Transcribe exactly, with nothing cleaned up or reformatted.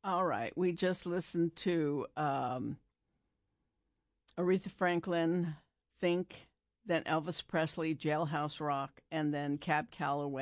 All right. We just listened to um, Aretha Franklin, Think, then Elvis Presley, Jailhouse Rock, and then Cab Calloway.